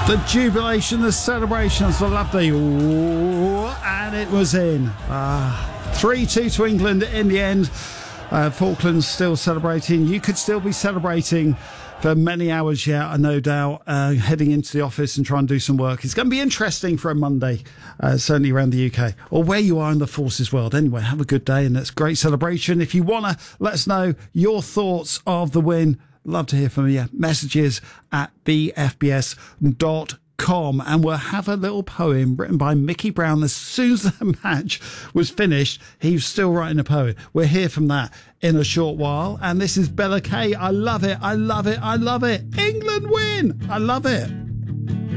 The jubilation, the celebrations, the lovely, and it was in. 3-2 to England in the end. Falklands still celebrating. You could still be celebrating for many hours yet, no doubt, heading into the office and trying to do some work. It's going to be interesting for a Monday, certainly around the UK, or where you are in the forces world. Anyway, have a good day, and it's a great celebration. If you want to let us know your thoughts of the win, love to hear from you. Messages at bfbs.com, and we'll have a little poem written by Mickey Brown. As soon as the match was finished, he was still writing a poem. We'll hear from that in a short while. And this is Bella Kay. I love it. I love it. I love it. England win. I love it.